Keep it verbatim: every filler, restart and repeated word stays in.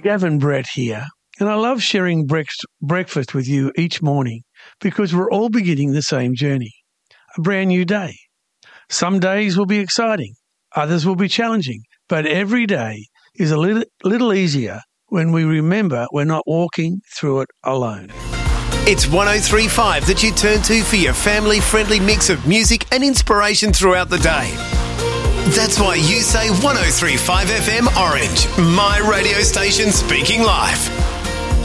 Gavin Brett here, and I love sharing breakfast breakfast with you each morning because we're all beginning the same journey, a brand new day. Some days will be exciting, others will be challenging, but every day is a little, little easier when we remember we're not walking through it alone. It's one oh three point five that you turn to for your family-friendly mix of music and inspiration throughout the day. That's why you say one oh three point five F M Orange, my radio station speaking life.